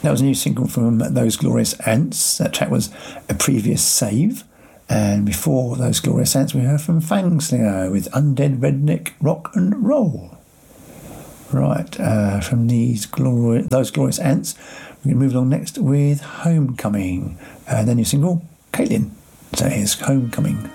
That was a new single from Those Glorious Ants. That track was a previous save. And before Those Glorious Ants, we heard from Fangslinger with Undead Redneck Rock and Roll. Right, from Those Glorious Ants, we're going to move along next with Homecoming. And then your single, Caitlin. So here's Homecoming.